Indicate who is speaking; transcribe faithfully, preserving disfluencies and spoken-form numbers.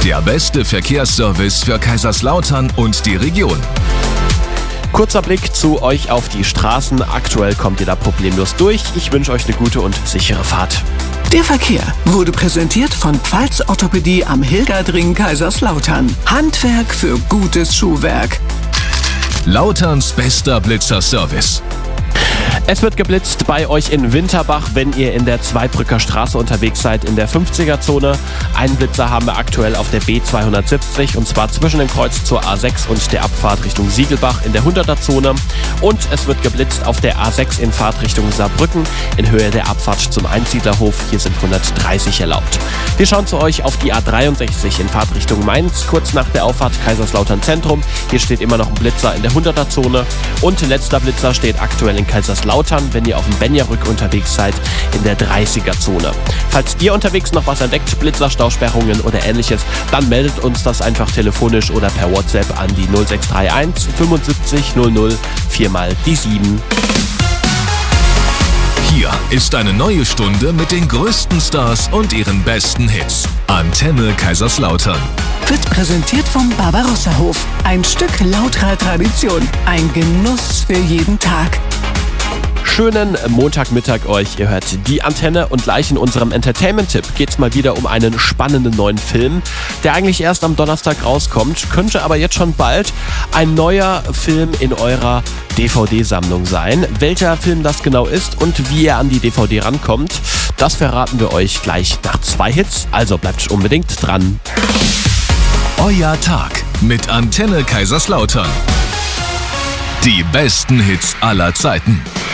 Speaker 1: Der beste Verkehrsservice für Kaiserslautern und die Region.
Speaker 2: Kurzer Blick zu euch auf die Straßen. Aktuell kommt ihr da problemlos durch. Ich wünsche euch eine gute und sichere Fahrt.
Speaker 3: Der Verkehr wurde präsentiert von Pfalz Orthopädie am Hilgerdring Kaiserslautern. Handwerk für gutes Schuhwerk.
Speaker 1: Lauterns bester Blitzerservice.
Speaker 2: Es wird geblitzt bei euch in Winterbach, wenn ihr in der Zweibrücker Straße unterwegs seid, in der fünfziger-Zone. Einen Blitzer haben wir aktuell auf der B zweihundertsiebzig und zwar zwischen dem Kreuz zur A sechs und der Abfahrt Richtung Siegelbach in der hunderter-Zone. Und es wird geblitzt auf der A sechs in Fahrtrichtung Saarbrücken in Höhe der Abfahrt zum Einsiedlerhof. Hier sind hundertdreißig erlaubt. Wir schauen zu euch auf die A dreiundsechzig in Fahrtrichtung Mainz, kurz nach der Auffahrt Kaiserslautern Zentrum. Hier steht immer noch ein Blitzer in der hunderter-Zone. Und letzter Blitzer steht aktuell in Kaiserslautern, wenn ihr auf dem Benjarück unterwegs seid, in der dreißiger-Zone. Falls ihr unterwegs noch was entdeckt, Blitzer, Stausperrungen oder ähnliches, dann meldet uns das einfach telefonisch oder per WhatsApp an die null sechs drei eins fünfundsiebzig null null vier mal die sieben.
Speaker 1: Hier ist eine neue Stunde mit den größten Stars und ihren besten Hits. Antenne Kaiserslautern.
Speaker 3: Wird präsentiert vom Barbarossa-Hof. Ein Stück lauterer Tradition. Ein Genuss für jeden Tag.
Speaker 2: Schönen Montagmittag euch. Ihr hört die Antenne und gleich in unserem Entertainment-Tipp geht es mal wieder um einen spannenden neuen Film, der eigentlich erst am Donnerstag rauskommt, könnte aber jetzt schon bald ein neuer Film in eurer D V D-Sammlung sein. Welcher Film das genau ist und wie ihr an die D V D rankommt, das verraten wir euch gleich nach zwei Hits, also bleibt unbedingt dran.
Speaker 1: Euer Tag mit Antenne Kaiserslautern. Die besten Hits aller Zeiten.